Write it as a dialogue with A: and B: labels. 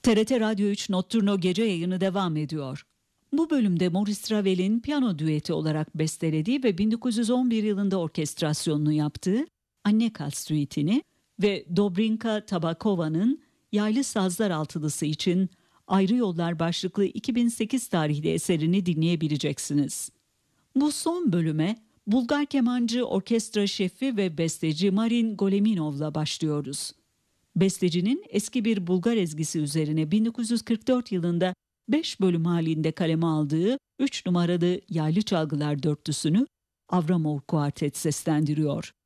A: TRT Radyo 3 Notturno gece yayını devam ediyor. Bu bölümde Maurice Ravel'in piyano düeti olarak bestelediği ve 1911 yılında orkestrasyonunu yaptığı Anne Kal Suite'ini ve Dobrinka Tabakova'nın Yaylı Sazlar Altılısı için Ayrı Yollar başlıklı 2008 tarihli eserini dinleyebileceksiniz. Bu son bölüme Bulgar kemancı, orkestra şefi ve besteci Marin Goleminov'la başlıyoruz. Bestecinin eski bir Bulgar ezgisi üzerine 1944 yılında 5 bölüm halinde kaleme aldığı 3 numaralı Yaylı Çalgılar Dörtlüsünü Avramov Kuartet seslendiriyor.